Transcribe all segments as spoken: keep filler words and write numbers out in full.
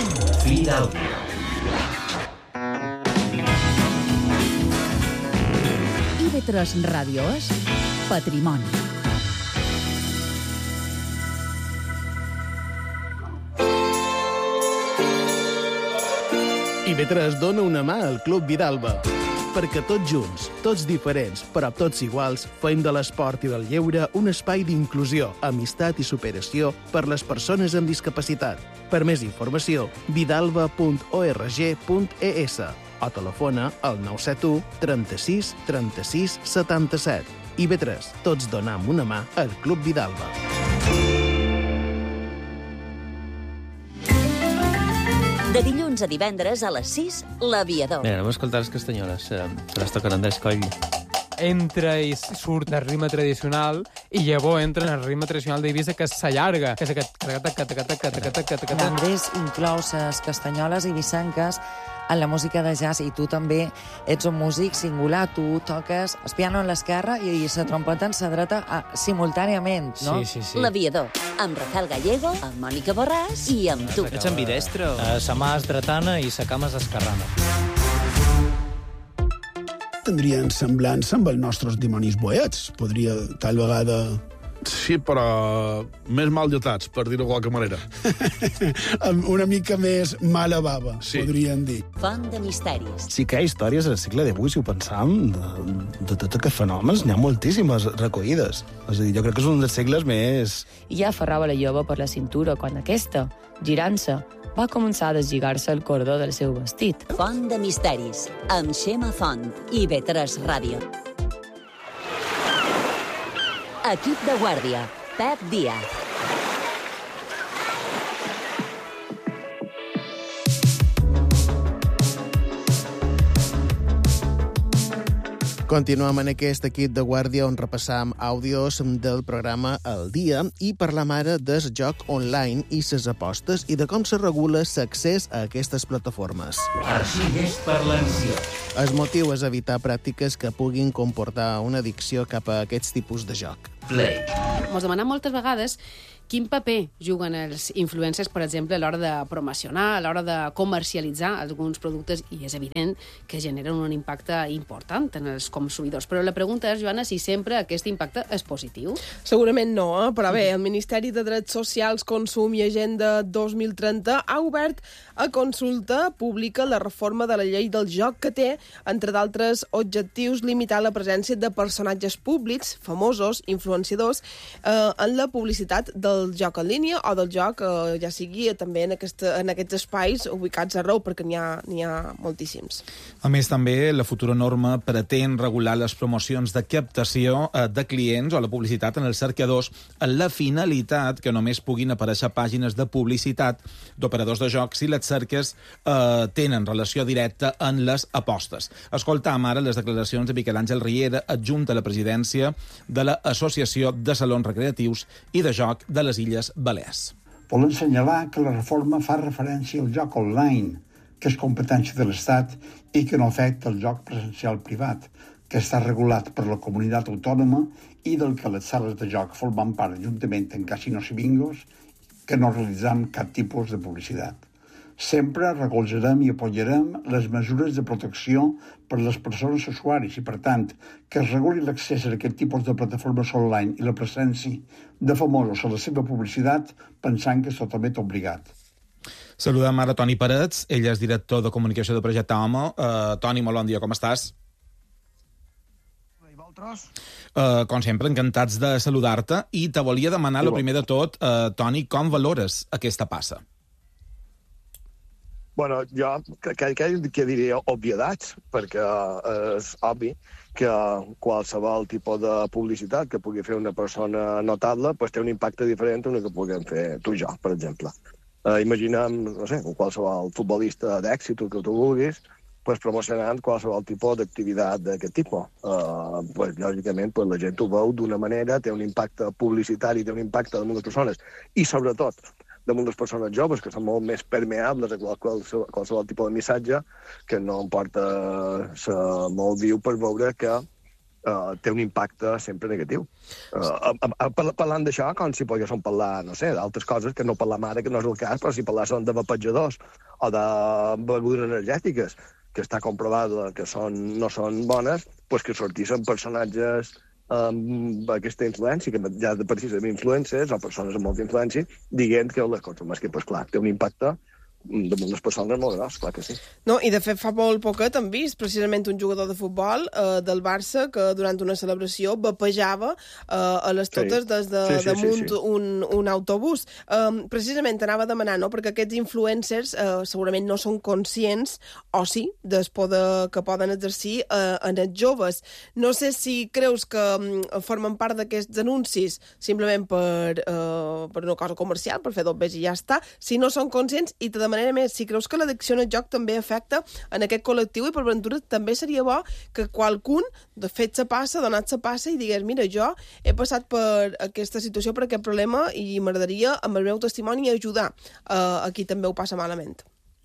Fidel Dia. I ve tres Ràdio és Patrimoni. I ve tres dona una mà al Club Vidalba. Perquè tots junts, tots diferents, però tots iguals, fem de l'esport i del lleure un espai d'inclusió, amistat i superació per les persones amb discapacitat. Per més informació, vidalba punt org punt es o telefona al nou set u trenta-sis trenta-sis setanta-set. I ve tres, tots donam una mà al Club Vidalba. De dilluns a divendres a les sis, l'Aviador. Mira, anem a escoltar les castanyoles. Se les toquen Andrés Coll. Entra i surt el ritme tradicional i llavors entra en el ritme tradicional d'Eivissa, que s'allarga. Que és aquest... Andrés inclou les castanyoles i vicenques en la música de jazz, i tu també ets un músic singular. Tu toques el piano en l'esquerra i la trompeta en la dreta simultàniament, no? Sí, sí, sí. L'Aviador, amb Rafael Gallego, amb Mònica Borràs i amb tu. Ets ambidestre? Uh, sa mà és dretana i sa cama és esquerrana. Tindrien semblança amb els nostres dimonis boets. Podria, tal vegada... Sí, però més mal dotats, per dir-ho de qualque manera. Una mica més mala bava, sí. Podríem dir. Font de misteris. Sí que hi ha històries al segle divuit, si ho pensam, de, de tots aquests fenòmens. N'hi ha moltíssimes recollides. És a dir, jo crec que és un dels segles més... I ja aferrava la jove per la cintura quan aquesta, girant-se, va començar a deslligar-se el cordó del seu vestit. Font de misteris, amb Xema Font i ve tres Ràdio. Equip de guàrdia, Pep Díaz. Continuem en aquest equip de guàrdia on repassam àudios del programa El Dia i parlam ara del joc online i ses apostes i de com se regula l'accés a aquestes plataformes. Arxivers per l'ansió. El motiu és evitar pràctiques que puguin comportar una addicció cap a aquests tipus de joc. Play. Mos demanem moltes vegades quin paper juguen els influencers, per exemple, a l'hora de promocionar, a l'hora de comercialitzar alguns productes, i és evident que generen un impacte important en els consumidors. Però la pregunta és, Joana, si sempre aquest impacte és positiu? Segurament no, eh? Però bé, el Ministeri de Drets Socials, Consum i Agenda dos mil trenta ha obert a consulta pública la reforma de la llei del joc que té, entre d'altres objectius, limitar la presència de personatges públics, famosos, influenciadors, eh, en la publicitat del del joc en línia o del joc, eh, ja sigui també en, aquesta, en aquests espais ubicats arreu, perquè n'hi ha, n'hi ha moltíssims. A més, també, la futura norma pretén regular les promocions de captació eh, de clients o la publicitat en els cercadors amb la finalitat que només puguin aparèixer pàgines de publicitat d'operadors de jocs si les cerques eh, tenen relació directa en les apostes. Escoltam ara les declaracions de Miquel Àngel Riera, adjunt a la presidència de l'Associació de Salons Recreatius i de Joc de les Illes Balears. Volem assenyalar que la reforma fa referència al joc online, que és competència de l'Estat i que no afecta el joc presencial privat, que està regulat per la comunitat autònoma i del que les sales de joc formen part juntament amb casinos i bingos, que no realitzem cap tipus de publicitat. Sempre recolzarem i apoyarem les mesures de protecció per a les persones usuaris i, per tant, que es reguli l'accés a aquest tipus de plataformes online i la presència de famosos a la seva publicitat, pensant que és totalment obligat. Saludem ara Toni Parets, ell és director de comunicació de Projecte Home. Uh, Toni, molt bon dia, com estàs? I vosaltres? Uh, com sempre, encantats de saludar-te i te volia demanar, el primer de tot, uh, Toni, com valores aquesta passa? Bueno, jo crec que, que diria obviedats, perquè és obvi que qualsevol tipus de publicitat que pugui fer una persona notable pues, té un impacte diferent a una que puguem fer tu i jo, per exemple. Uh, imaginem, no sé, qualsevol futbolista d'èxit o que tu vulguis, pues, promocionant qualsevol tipus d'activitat d'aquest tipus. Uh, pues, lògicament, pues, la gent ho veu d'una manera, té un impacte publicitari, té un impacte damunt les persones, i sobretot damunt les persones joves, que són molt més permeables a qualsevol, qualsevol tipus de missatge, que no em porta ser molt viu per veure que Uh, té un impacte sempre negatiu. Uh, uh, uh, parlant d'això, com si poguéssim parlar, no sé, d'altres coses que no parlam ara, que no és el cas, però si parlàssim de vapejadors o de begudes energètiques, que està comprovat que són, no són bones, doncs que sortissin personatges amb aquesta influència, que ja de precisament influencers o persones amb molta influència, dient que les consumeix, que, doncs clar, té un impacte de moltes persones molt gros, clar que sí. No, i de fet fa molt poquet hem vist precisament un jugador de futbol eh, del Barça que durant una celebració vapejava eh, a les totes sí. des de sí, sí, damunt sí, sí. Un, un autobús. Eh, precisament anava a demanar, no?, perquè aquests influencers eh, segurament no són conscients, o sí, del poder que poden exercir eh, en els joves. No sé si creus que eh, formen part d'aquests anuncis simplement per, eh, per una cosa comercial, per fer dobbers i ja està, si no són conscients, i te demanem manera més, si creus que l'addicció al joc també afecta en aquest col·lectiu, i per ventura també seria bo que qualcun, de fet se passa, donat se passa, i digués, mira, jo he passat per aquesta situació, per aquest problema, i m'agradaria, amb el meu testimoni, ajudar uh, a qui també ho passa malament.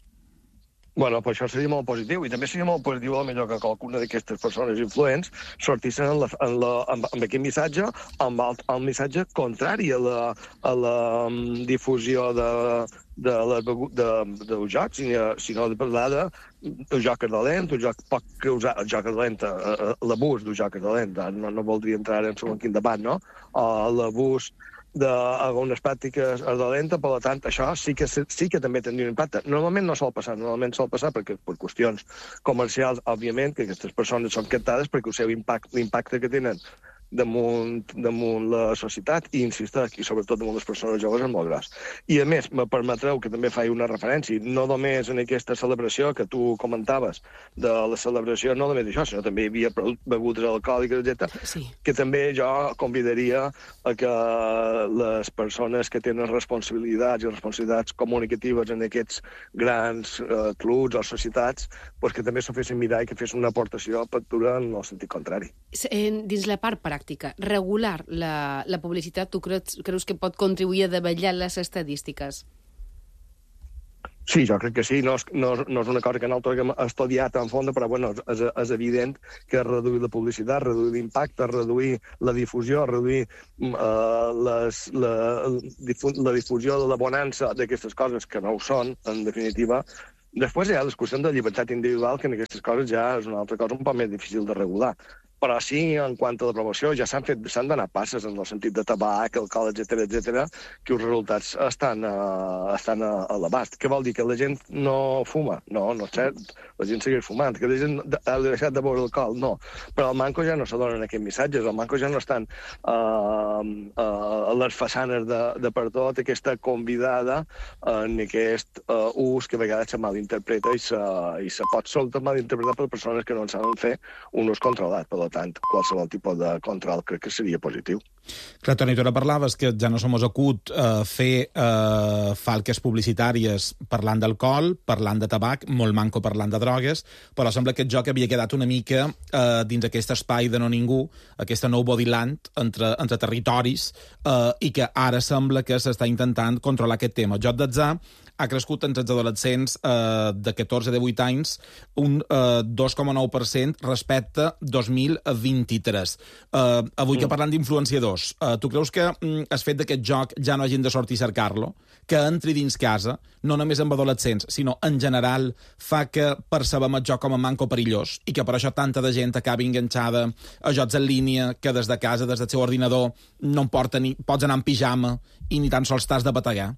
Bueno, pues això seria molt positiu, i també seria molt positiu a millor que qualcuna d'aquestes persones influents sortissin en, la, en, la, amb, amb aquest missatge, amb el, el missatge contrari a la, a la um, difusió de, de, la, de, de, dels jocs, sinó de parlar de, del joc dolent, el joc pot causar el joc dolent, l'abús del joc dolent, no, no voldria entrar en segon quin debat, no? O l'abús d'algunes pràctiques dolentes, per tant, això sí que, sí que també tindria un impacte. Normalment no sol passar, normalment sol passar perquè per qüestions comercials, òbviament, que aquestes persones són captades perquè el seu impacte, l'impacte que tenen damunt, damunt la societat, i insisteix, i sobretot damunt les persones joves, és molt gros. I a més, me permetreu que també faci una referència, no només en aquesta celebració que tu comentaves, de la celebració, no només això, sinó també hi havia begudes alcohòliques, etcètera, sí. Que també jo convidaria a que les persones que tenen responsabilitats i responsabilitats comunicatives en aquests grans eh, clubs o societats, pues que també s'ho fessin mirar i que fessin una aportació a Pactura en el sentit contrari. Dins la part pràctica, regular la, la publicitat, tu creus, creus que pot contribuir a davallar les estadístiques? Sí, jo crec que sí. No és, no, no és una cosa que nosaltres hem estudiat en fons, però bueno, és, és evident que reduir la publicitat, reduir l'impacte, reduir la difusió, reduir uh, les, la, la difusió de la bonança d'aquestes coses que no ho són, en definitiva. Després hi ha la discussió de llibertat individual, que en aquestes coses ja és una altra cosa un poc més difícil de regular. Però sí, en quant a la promoció, ja s'han fet, s'han donat passes en el sentit de tabac, alcohol, etcètera, etcètera, que els resultats estan, uh, estan a, a l'abast. Què vol dir? Que la gent no fuma? No, no és cert. La gent segueix fumant. Que la gent ha deixat de beure alcohol? No. Però al Manco ja no se donen aquests missatges. Al Manco ja no estan uh, uh, a les façanes de, de per tot aquesta convidada en aquest uh, ús que a vegades se malinterpreta i se, i se pot soltar malinterpretar per persones que no en saben fer un ús controlat. Per tant, qualsevol tipus de control crec que seria positiu. Clar, Toni, tu ara parlaves que ja no som acut eh, fer eh, falques publicitàries parlant d'alcohol, parlant de tabac, molt manco parlant de drogues, però sembla que el joc havia quedat una mica eh, dins aquest espai de no ningú, aquesta nou bodyland entre, entre territoris, eh, i que ara sembla que s'està intentant controlar aquest tema. El joc d'atzar ha crescut entre els adolescents eh, de catorze a divuit anys un eh, dos coma nou per cent respecte a dos mil vint-i-tres. Eh, avui mm. que parlant d'influenciadors, eh, tu creus que mm, el fet d'aquest joc ja no hagin de sortir a cercar-lo, que entri dins casa, no només amb adolescents, sinó en general, fa que percebem el joc com a manco perillós i que per això tanta de gent acabi enganxada a jocs en línia que des de casa, des del seu ordinador, no en porta ni, pots anar en pijama i ni tan sols t'has de bategar?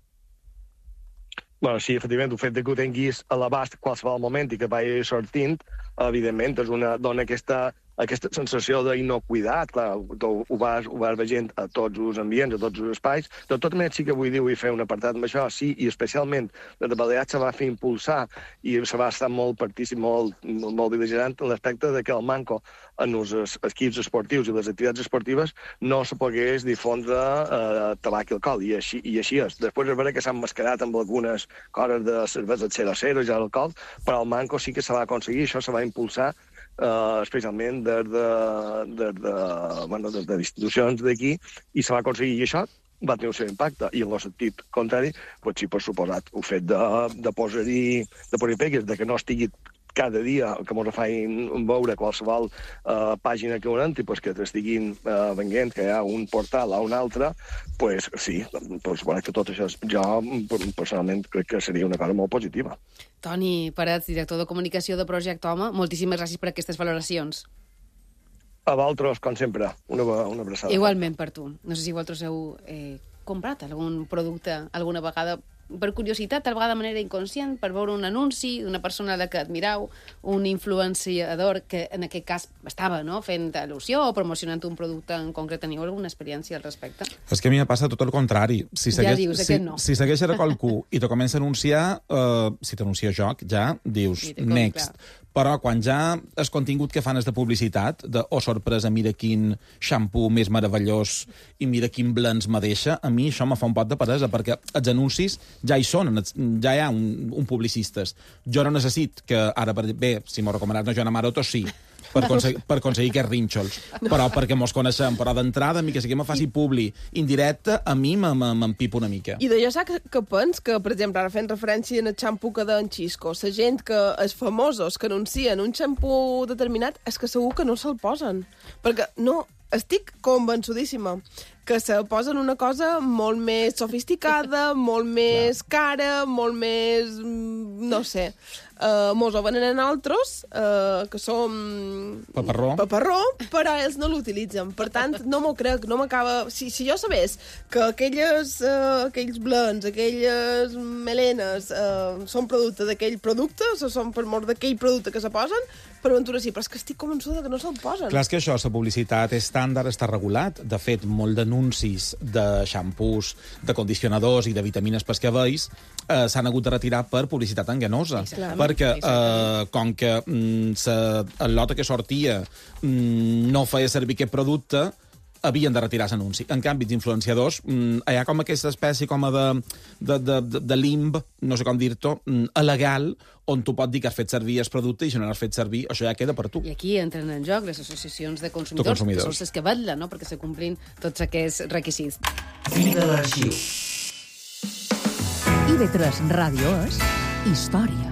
Bueno, sí, efectivament, el fet que ho tinguis a l'abast qualsevol moment i que vagi sortint, evidentment, és una, dona aquesta, aquesta sensació d'inocuïtat. Clar, tu ho vas, ho vas veient a tots els ambients, a tots els espais. De tot manera, sí que vull dir, vull fer un apartat amb això, sí, i especialment des de Balears se va fer impulsar i se va estar molt partícip, molt, molt, molt vigilant en l'aspecte de que el Manco en els equips esportius i les activitats esportives no se pogués difondre eh, tabac i alcohol, i així, i així és. Després és vera que s'han mascarat amb algunes coses de cervesa de zero a zero, ja l'alcohol, però el Manco sí que se va aconseguir, això se va impulsar Uh, especialment des de, de, de, bueno, des de institucions d'aquí, i se va aconseguir, i això va tenir el seu impacte, i en el sentit contrari, pues sí, per suposat, el fet de, de posar-hi de posar pegues, de que no estigui cada dia que ens facin veure qualsevol uh, pàgina que un entri, pues, que t'estiguin uh, venguent, que hi ha un portal a un altre, pues, sí, pues, bueno, que tot això jo personalment crec que seria una cosa molt positiva. Toni Parets, director de comunicació de Projecte Home, moltíssimes gràcies per aquestes valoracions. A vosaltres, com sempre, una, una abraçada. Igualment per tu. No sé si vosaltres heu eh, comprat algun producte alguna vegada per curiositat, tal vegada de manera inconscient, per veure un anunci d'una persona que admirau, un influenciador que en aquest cas estava, no?, fent al·lusió o promocionant un producte en concret. Teniu alguna experiència al respecte? És que a mi em passa tot el contrari. Si segueix, ja dius si, que no. Si segueix a qualcú i te comença a anunciar, uh, si t'anuncia joc, ja dius next. Clar. Però quan ja el contingut que fan és de publicitat, de, oh, sorpresa, mira quin xampú més meravellós i mira quin blens me deixa, a mi això me fa un pot de peresa, perquè els anuncis ja hi són, ja hi ha un, un publicistes. Jo no necessit que ara, bé, si m'ho recomanaràs una Joana Maroto, sí, per aconseguir, per aconseguir aquests rínxols. No. Però perquè mos coneixem. Però d'entrada, a mi que sí que me faci publi indirecte, a mi m'empipa una mica. I de jo saps que, que pens que, per exemple, ara fent referència en el xampú que d'en Xisco, la gent que, els famosos que anuncien un xampú determinat, és que segur que no se'l posen. Perquè no, estic convençudíssima que se posen una cosa molt més sofisticada, molt més cara, molt més... no sé. Uh, mos ho venen en altres, uh, que som... Paparró. Paparró, però ells no l'utilitzen. Per tant, no m'ho crec, no m'acaba... Si, si jo sabés que aquelles, uh, aquells blends, aquelles melenes uh, són producte d'aquell producte, o són per mort d'aquell producte que se posen, per aventura sí, però és que estic convençuda que no se'l posen. Clar, és que això, la publicitat estàndard està regulat. De fet, molt d'anuncis de xampús, de condicionadors i de vitamines pels cabells eh, s'han hagut de retirar per publicitat engañosa. Perquè, eh, com que mm, el lot que sortia mm, no feia servir aquest producte, havien de retirar l'anunci. En canvi, els influenciadors, mm, hi ha com aquesta espècie com de, de, de, de, de limb, no sé com dir-t'ho, mm, legal, on tu pots dir que has fet servir el producte i si no l'has fet servir, això ja queda per tu. I aquí entren en joc les associacions de consumidors, consumidors. que són les que vetllen, no?, perquè se complin tots aquests requisits. Fi de l'arxiu. I ve tres Ràdio és història.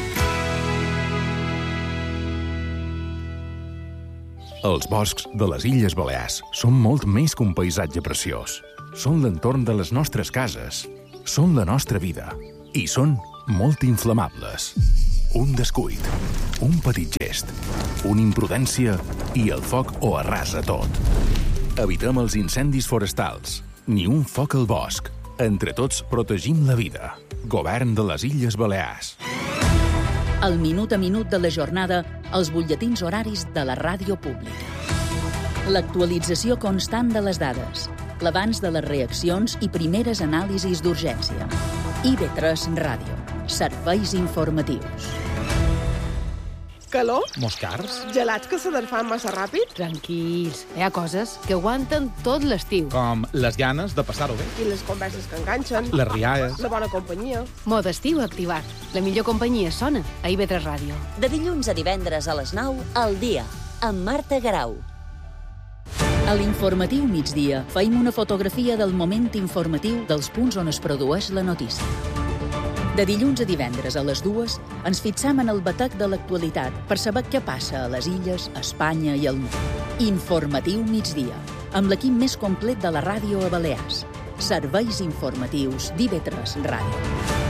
Els boscs de les Illes Balears són molt més que un paisatge preciós. Són l'entorn de les nostres cases, són la nostra vida i són molt inflamables. Un descuit, un petit gest, una imprudència i el foc ho arrasa tot. Evitem els incendis forestals, ni un foc al bosc. Entre tots protegim la vida. Govern de les Illes Balears. El minut a minut de la jornada, els butlletins horaris de la ràdio pública. L'actualització constant de les dades, l'abans de les reaccions i primeres anàlisis d'urgència. I ve tres Ràdio, serveis informatius. Calor? Moscars? Gelats que se fan massa ràpid? Tranquils, hi ha coses que aguanten tot l'estiu. Com les ganes de passar-ho bé. I les converses que enganxen. Les rialles. La bona companyia. Mode estiu activat. La millor companyia sona a I V tres Ràdio. De dilluns a divendres a les nou, al dia, amb Marta Garau. A l'informatiu migdia feim una fotografia del moment informatiu dels punts on es produeix la notícia. De dilluns a divendres a les dues ens fixam en el batec de l'actualitat per saber què passa a les illes, a Espanya i al món. Informatiu migdia, amb l'equip més complet de la ràdio a Balears. Serveis informatius d'I V tres Ràdio.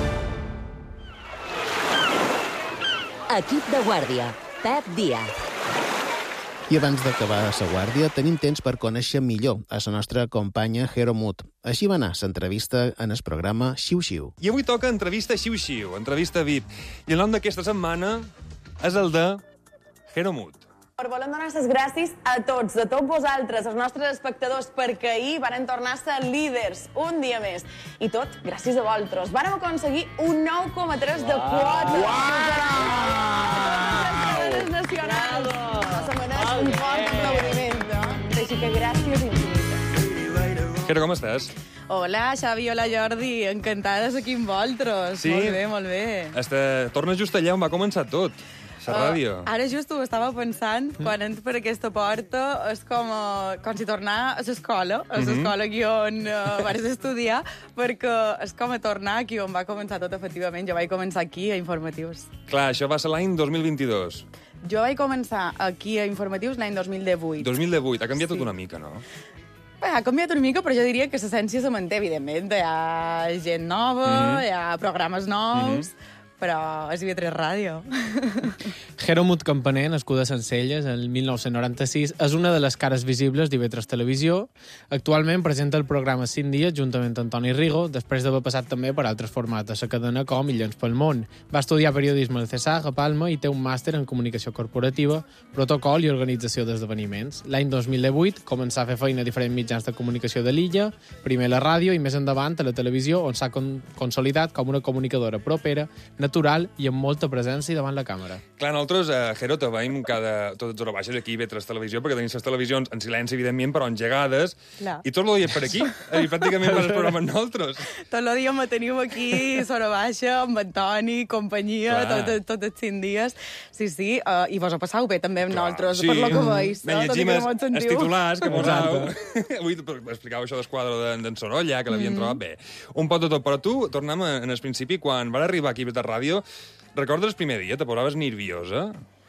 Equip de guàrdia, Pep Díaz. I abans d'acabar la guàrdia, tenim temps per conèixer millor a la nostra companya Hero Mood. Així va anar l'entrevista en el programa Xiu Xiu. I avui toca entrevista Xiu Xiu, entrevista V I P. I el nom d'aquesta setmana és el de Hero Mood. Volem donar les gràcies a tots, a tots vosaltres, als nostres espectadors, perquè ahir varen tornar a ser líders un dia més. I tot gràcies a vosaltres. Vàrem aconseguir un nou coma tres de quota. Uau! Nacionals. Se mereix un fort aplaudiment. Així que gràcies infinites. Hero, com estàs? Hola, Xavi, hola, Jordi. Encantades aquí amb vosaltres. Sí? Molt bé, molt bé. Este... Torna just allà on va començar tot. la ràdio. Uh, ara just ho estava pensant, quan entro per aquesta porta, és com, uh, com si tornar a l'escola, a l'escola aquí on uh, vaig estudiar, perquè és com a tornar aquí on va començar tot, efectivament. Jo vaig començar aquí, a Informatius. Clar, això va ser l'any dos mil vint-i-dos. Jo vaig començar aquí a Informatius l'any dos mil divuit. dos mil divuit, ha canviat sí. tot una mica, no? Bé, ha canviat una mica, però jo diria que l'essència se manté, evidentment. Hi ha gent nova, mm-hmm. hi ha programes nous, mm-hmm. però és I V tres Ràdio. Jero Mut Campaner, nascuda a Sencelles el mil nou-cents noranta-sis, és una de les cares visibles d'I V tres Televisió. Actualment presenta el programa cinc dies juntament amb Antoni Rigo, després d'haver passat també per altres formats a la cadena com Illons pel món. Va estudiar periodisme al CESAG a Palma i té un màster en comunicació corporativa, protocol i organització d'esdeveniments. L'any dos mil divuit començà a fer feina a diferents mitjans de comunicació de l'illa, primer a la ràdio i més endavant a la televisió, on s'ha con consolidat com una comunicadora propera, natural i amb molta presència davant la càmera. Clar, nosaltres a Jero te veiem cada... totes hores baixes aquí a I V tres Televisió, perquè tenim les televisions en silenci, evidentment, però engegades, Clar. I tot el dia per aquí. I pràcticament fas el programa amb nosaltres. Tot el dia me teniu aquí, Sora Baixa, amb Antoni, companyia, tots tot els cinc dies. Sí, sí, uh, i vos ho passau bé també amb nosaltres, sí. per lo que veus. Ben llegim els, els titulars que posau. Avui explicava això d'Esquadra d'en Sorolla, que l'havien mm. trobat bé. Un pot de tot, però tu, tornem en el principi, quan van arribar aquí a I V tres Ràdio, recordes el primer dia? Te posaves nerviosa?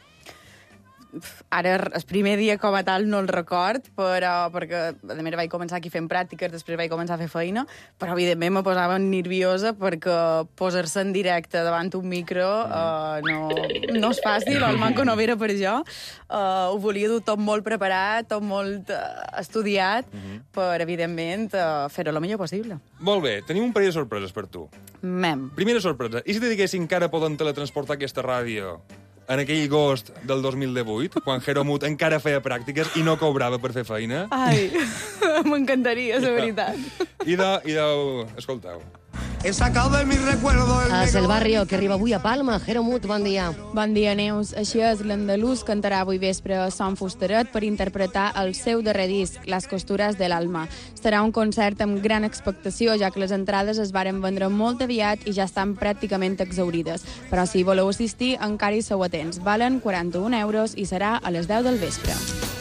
Ara, el primer dia com a tal no el record, però perquè a més vaig començar aquí fent pràctiques, després vaig començar a fer feina, però evidentment me posava nerviosa perquè posar-se en directe davant un micro uh, no, no és fàcil, el manco no era per jo. Uh, ho volia dur tot molt preparat, tot molt uh, estudiat, uh-huh. per, evidentment, uh, fer-ho el millor possible. Molt bé, tenim un parell de sorpreses per tu. Mem. Primera sorpresa, i si te diguessin que ara poden teletransportar aquesta ràdio en aquell agost del dos mil divuit, quan Jero Mut encara feia pràctiques i no cobrava per fer feina? Ai, m'encantaria, la veritat. I de, i de... escolteu. He sacado de mi recuerdo el És el barrio que arriba avui a Palma. Jero Mut, bon dia. Bon dia, Neus. Així és, l'andalús cantarà avui vespre a Son Fustaret per interpretar el seu darrer disc, Les costures de l'alma. Serà un concert amb gran expectació, ja que les entrades es varen vendre molt aviat i ja estan pràcticament exaurides. Però si voleu assistir, encara hi sou atents. Valen quaranta-un euros i serà a les deu del vespre.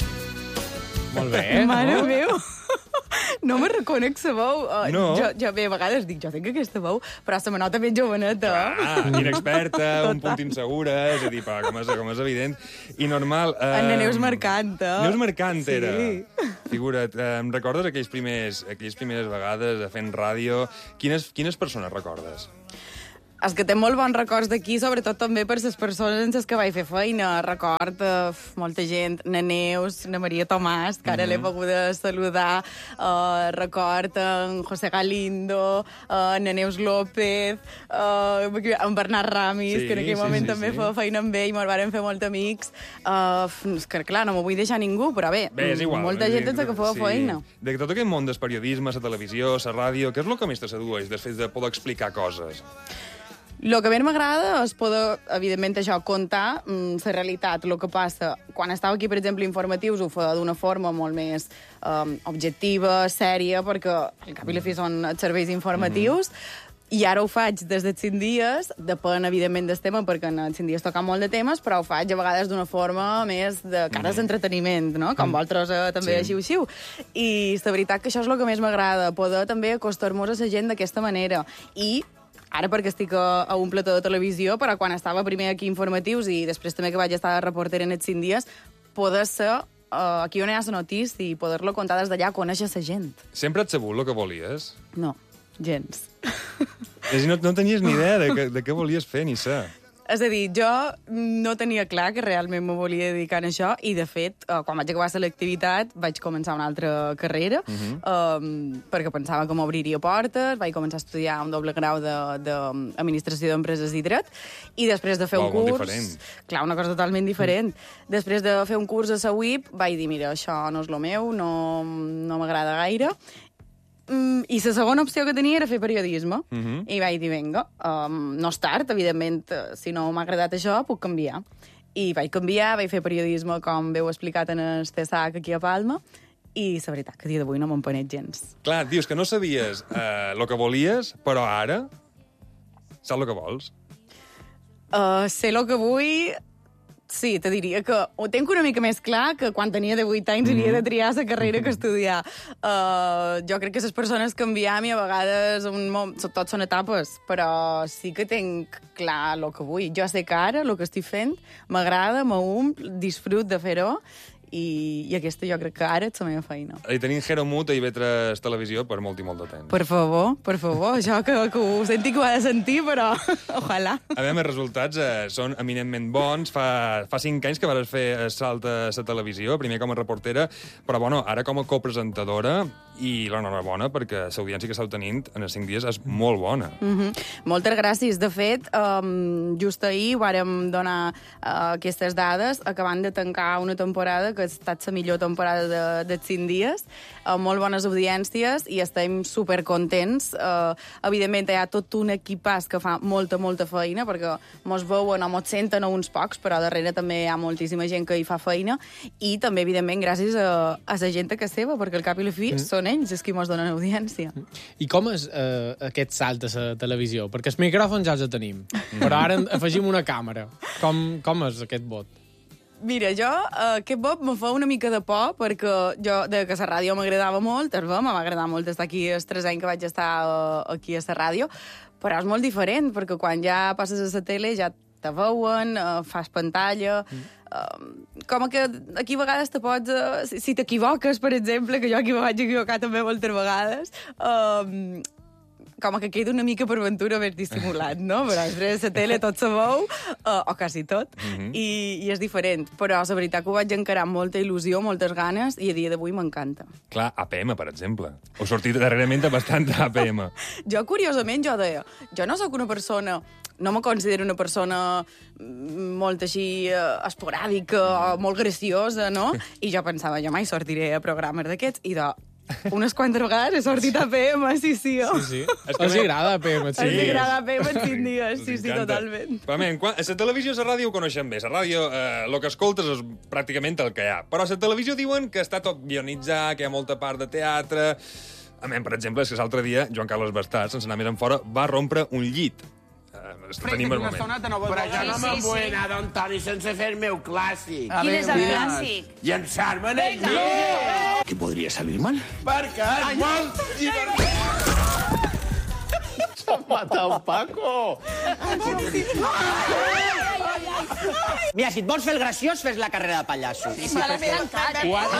Molt bé, Mare no? meu! No me reconec la veu. Uh, no? Jo, jo bé, a vegades dic, jo tinc aquesta veu, però se me nota ben joveneta. Ah, inexperta, un punt insegura, és a dir, pa, com, és, com és evident. I normal... Uh, En Neus Mercant, eh? Neus Mercant sí. era. Figura't, uh, em recordes aquells primers, aquelles primeres vegades fent ràdio? Quines, quines persones recordes? És que té molt bons records d'aquí, sobretot també per les persones en les que vaig fer feina. Record uh, molta gent, na Neus, na Maria Tomàs, que ara mm-hmm. l'he pogut saludar. Uh, record en José Galindo, uh, na Neus López, uh, en Bernat Ramis, sí, que en aquell sí, moment sí, també sí. feia feina amb ell, me'l varen fer molt amics. Uh, és que, clar, no m'ho vull deixar ningú, però bé, bé és igual, molta gent sense que feia sí. feina. De tot aquest món del periodisme, la televisió, la ràdio, què és el que més te sedueix després de poder explicar coses? El que més m'agrada és poder, evidentment, això, contar mm, la realitat, el que passa. Quan estava aquí, per exemple, Informatius, ho feia d'una forma molt més um, objectiva, sèria, perquè al cap i la fi són els serveis informatius, mm-hmm. i ara ho faig des dels cinc dies, depèn, evidentment, del tema, perquè en els cinc dies toca molt de temes, però ho faig a vegades d'una forma més de cares d'entreteniment, no? Com vosaltres eh, també sí. així ho I la veritat que això és el que més m'agrada, poder també acostar-nos a la gent d'aquesta manera. I ara perquè estic a, a un plató de televisió, però quan estava primer aquí Informatius i després també que vaig estar de reporter en els cinc dies, poder ser uh, aquí on hi ha la notícia i poder-lo contar des d'allà, conèixer la gent. Sempre et sabut el que volies? No, gens. És no, no tenies ni idea de, que, de què volies fer, ni ser. És a dir, jo no tenia clar que realment me volia dedicar a això i, de fet, uh, quan vaig acabar selectivitat vaig començar una altra carrera uh-huh. um, perquè pensava que m'obriria portes, vaig començar a estudiar un doble grau d'Administració d'Empreses i Dret i després de fer oh, un curs... Diferent. Clar, una cosa totalment diferent. Mm. Després de fer un curs a la U I P vaig dir, mira, això no és el meu, no, no m'agrada gaire. Mm, I la segona opció que tenia era fer periodisme. Uh-huh. I vaig dir, vinga, um, no és tard, evidentment, si no m'ha agradat això, puc canviar. I vaig canviar, vaig fer periodisme, com veu explicat en el CESAC aquí a Palma, i la veritat que a dia d'avui no m'empenet gens. Clar, dius que no sabies el uh, que volies, però ara saps el que vols. Uh, sé el que vull... Sí, te diria que ho tenc una mica més clar que quan tenia divuit anys mm. havia de triar la carrera que estudiar. Uh, jo crec que les persones canviem i a vegades un mom... tot són etapes, però sí que tenc clar el que vull. Jo sé que ara el que estic fent m'agrada, m'omple, disfrut de fer-ho, i, i aquesta jo crec que ara és la meva feina. I tenim Jero Mut a I V tres Televisió per molt i molt de temps. Per favor, per favor, això que, que ho senti que ho ha de sentir, però ojalà. A veure, els resultats eh, són eminentment bons. Fa, fa cinc anys que vas fer el salt a la televisió, primer com a reportera, però bueno, ara com a copresentadora, i l'enhorabona perquè l'audiència que esteu tenint en els cinc dies és molt bona. Mm-hmm. Moltes gràcies. De fet, um, just ahir vàrem donar uh, aquestes dades, acabant de tancar una temporada que ha estat la millor temporada de, de cinc dies, amb molt bones audiències i estem supercontents. Uh, evidentment, hi ha tot un equipàs que fa molta, molta feina, perquè mos veuen o mos senten a uns pocs, però darrere també hi ha moltíssima gent que hi fa feina, i també, evidentment, gràcies a, a la gent que seva, perquè al cap i la fi mm. són ells és qui mos donen audiència. I com és eh, aquest salt a la televisió? Perquè els micròfons ja els tenim, però ara afegim una càmera. Com, com és aquest vot? Mira, jo, uh, aquest Bob me fa una mica de por, perquè jo, de que la ràdio m'agradava molt, es va, m'ha agradat molt estar aquí els tres anys que vaig estar uh, aquí a la ràdio, però és molt diferent, perquè quan ja passes a la tele ja te veuen, uh, fas pantalla... Mm. Uh, com que aquí a vegades te pots... Uh, si si t'equivoques, per exemple, que jo aquí me vaig equivocar també moltes vegades... Uh, com que queda una mica per ventura més dissimulat, no? Però després la tele tot se veu, uh, o quasi tot, mm-hmm. i, i és diferent. Però la veritat que ho vaig encarar amb molta il·lusió, moltes ganes, i a dia d'avui m'encanta. Clar, A P M, per exemple. Heu sortit darrerament bastant A P M. Jo, curiosament, jo deia, jo no sóc una persona... No me considero una persona molt així uh, esporàdica o molt graciosa, no? I jo pensava, jo mai sortiré a programes d'aquests, i de... Unes quantes vegades he sortit a P M, sí, sí. Oh. Sí, sí. És que els agrada a P M, sí. Els agrada a P M en cinc dies, sí, sí, totalment. Però, men, quan, a la televisió i la ràdio ho coneixem bé. La ràdio, eh, el que escoltes és pràcticament el que hi ha. Però a la televisió diuen que està tot guionitzat, que hi ha molta part de teatre... A men, per exemple, és que l'altre dia Joan Carles Bastard, sense anar més enfora, va rompre un llit. Tenim el moment. Però jo no me'n vull anar, don Toni, sense fer el meu clàssic. Quin és el clàssic? Llançar-me en el llit. ¿Qué podría salir mal? Perquè és molt divertit. T'han matat, Paco! Mira, si et vols fer el graciós, fes la carrera de pallasso. Sí, sí, l'ha trencat.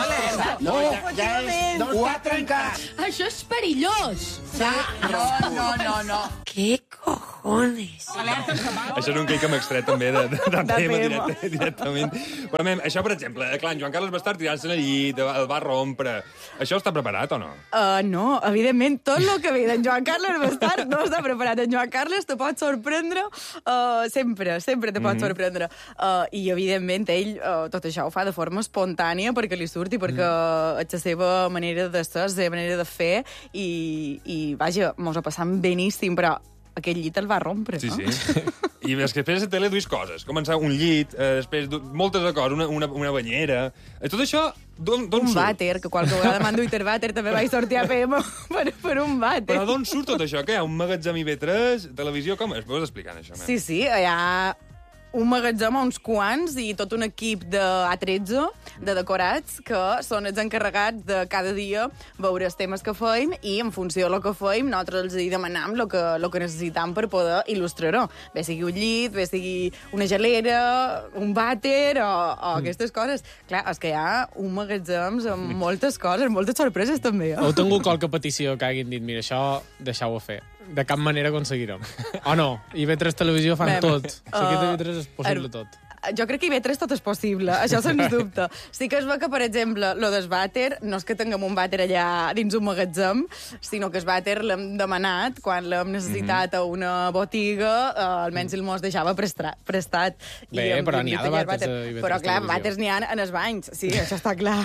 No, ja és... No està trencat. Això és perillós. No, no, no, no. Què cojones? Això és un que m'ha extret també de, de, de, de P M direct, directament. Però, mem, això, per exemple, clar, en Joan Carles Bastard tirant-se en el llit, el va rompre. Això està preparat o no? Uh, no, evidentment, tot el que ve d'en Joan Carles Bastard no està preparat. En Joan Carles te pot sorprendre uh, sempre, sempre te pot mm-hmm. sorprendre. Uh, I, evidentment, ell uh, tot això ho fa de forma espontània perquè li surti, perquè mm. és la seva manera de ser, la seva manera de fer, i, i vaja, mos ho passam beníssim, però aquell llit el va rompre, sí, no? Sí, sí. I és que després a la tele duis coses. Començar un llit, eh, després moltes de coses, una, una, una banyera... Eh, tot això, d'on surt? Un vàter, que qualque vegada m'han duit el vàter, també vaig sortir a P M per, per un vàter. Però d'on surt tot això? Què hi ha? Un magatzem I V tres, televisió, com? Es pots explicar això? Sí, sí, hi ha un magatzem a uns quants i tot un equip de A tretze, de decorats, que són els encarregats de cada dia veure els temes que feim i, en funció del que feim, nosaltres els demanam el que, el que necessitam per poder il·lustrar-ho. Bé sigui un llit, bé sigui una gelera, un vàter o, o mm. aquestes coses. Clar, és que hi ha un magatzem amb moltes coses, moltes sorpreses també. Eh? Heu tingut qualque petició que hagin dit, mira, això deixeu-ho fer. De cap manera aconseguirem. O no, I V tres Televisió fan Bem, tot. Si uh, I V tres és possible tot. Jo crec que I V tres tot és possible, això sens dubte. Sí que es veu que, per exemple, lo del vàter, no és que tinguem un vàter allà dins un magatzem, sinó que el vàter l'hem demanat quan l'hem necessitat mm-hmm. a una botiga, uh, almenys el mos deixava prestat. prestat Bé, i però n'hi ha de vàters a I V tres Però, clar, vàters n'hi ha en els banys, sí, això està clar.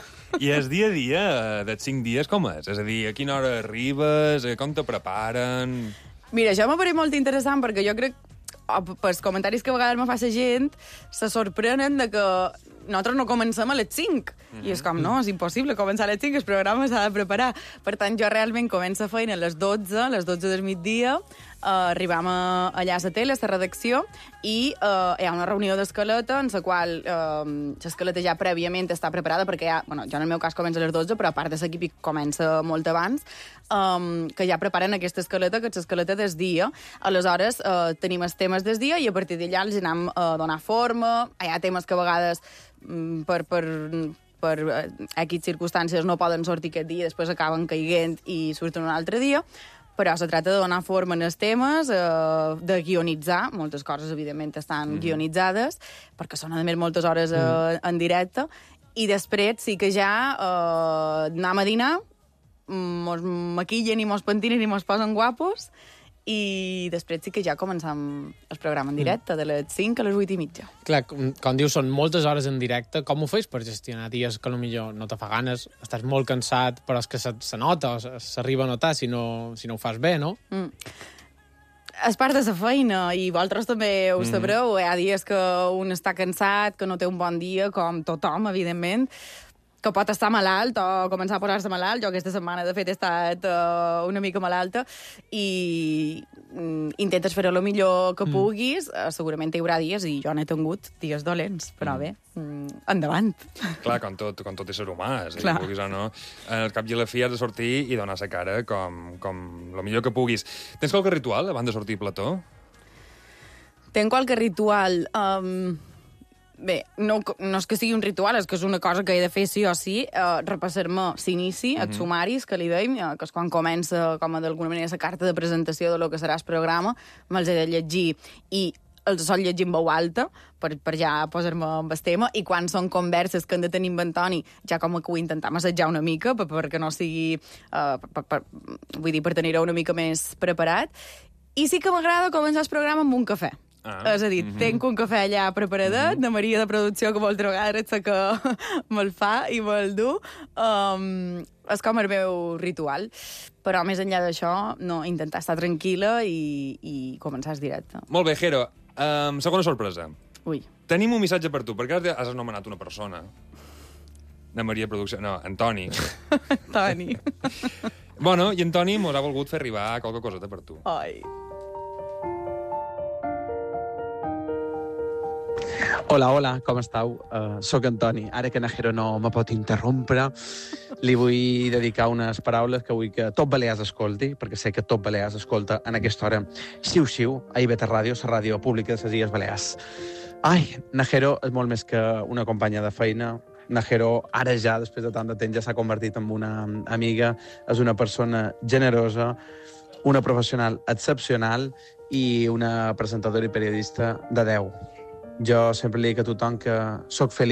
I el dia a dia dels cinc dies com és? És a dir, a quina hora arribes? Com te preparen? Mira, això m'ha parit molt interessant perquè jo crec, pels comentaris que a vegades me fa la gent, se sorprenen de que nosaltres no comencem a les cinc. Mm-hmm. I és com, no, és impossible començar a les cinc, el programa s'ha de preparar. Per tant, jo realment començo feina a les dotze, a les dotze del migdia, uh, arribam a, allà a la tele, a la redacció, i uh, hi ha una reunió d'escaleta en la qual uh, l'escaleta ja prèviament està preparada, perquè ja, bueno, jo en el meu cas comença a les dotze, però a part de l'equip comença molt abans, um, que ja preparen aquesta escaleta, que és l'escaleta del dia. Aleshores, uh, tenim els temes del dia i a partir d'allà els anem a donar forma. Hi ha temes que a vegades um, per... per per X circumstàncies no poden sortir aquest dia, després acaben caiguent i surten un altre dia, però se tracta de donar forma en els temes, eh, de guionitzar, moltes coses evidentment estan mm. guionitzades, perquè són a més moltes hores eh, mm. en directe, i després sí que ja eh, anem a dinar, mos maquillen i mos pentinen i mos posen guapos, i després sí que ja comencem el programa en directe, de les cinc a les vuit i mitja. Clar, com, com dius, són moltes hores en directe. Com ho fes per gestionar dies que potser no te fa ganes, estàs molt cansat, però és que se, se nota, s'arriba a notar si no, si no ho fas bé, no? Mm. És part de la feina, i vosaltres també ho mm. sabreu. Hi ha dies que un està cansat, que no té un bon dia, com tothom, evidentment, que pot estar malalt o començar a posar-se malalt. Jo aquesta setmana, de fet, he estat uh, una mica malalta i mm, intentes fer-ho el millor que mm. puguis. Uh, segurament hi haurà dies, i jo n'he tingut dies dolents, però mm. bé, mm, endavant. Clar, com tot, com tot ésser humà, si vulguis o no. Al cap i a la fi has de sortir i donar la cara com, com el millor que puguis. Tens qualque ritual abans de sortir a plató? Tenc qualque ritual... Um... Bé, no, no és que sigui un ritual, és que és una cosa que he de fer sí o sí, uh, repassar-me l'inici, mm -hmm. els sumaris, que li deim, uh, que és quan comença, com d'alguna manera, la carta de presentació de lo que serà el programa, me'ls he de llegir i els sol llegir en veu alta, per, per ja posar-me amb el tema, i quan són converses que hem de tenir amb Antoni, ja com que ho intentam assajar una mica, per, perquè no sigui... Uh, per, per, vull dir, per tenir-ho una mica més preparat. I sí que m'agrada començar el programa amb un cafè. Ah. És a dir, mm -hmm. tenc un cafè allà preparadet, mm -hmm. de Maria de producció, que moltes vegades sé que me'l fa i me'l du. Um, és com el meu ritual. Però més enllà d'això, no, intentar estar tranquil·la i, i començar el directe. Molt bé, Jero. Um, segona sorpresa. Ui. Tenim un missatge per tu, perquè ara has anomenat una persona. De Maria de producció... No, Antoni. Antoni. Bueno, i Antoni mos ha volgut fer arribar qualque coseta per tu. Ai... Hola, hola, com esteu? Uh, soc Antoni. Ara que Najero no me pot interrompre, li vull dedicar unes paraules que vull que tot Balears escolti, perquè sé que tot Balears escolta en aquesta hora xiu-xiu a I V T Ràdio, la ràdio pública de les Illes Balears. Ai, Najero és molt més que una companya de feina. Najero, ara ja, després de tant de temps, ja s'ha convertit en una amiga. És una persona generosa, una professional excepcional i una presentadora i periodista de deu. Jo sempre li dic a tothom que sóc feliç